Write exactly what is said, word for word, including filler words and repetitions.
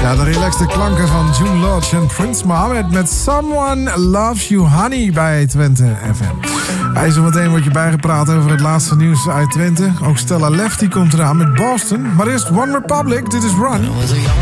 Ja, de relaxte klanken van June Lodge en Prince Mohammed met Someone Loves You Honey bij Twente F M. Hij zo meteen wordt je bijgepraat over het laatste nieuws uit Twente. Ook Stella Lefty komt eraan met Boston. Maar eerst One Republic, dit is Run.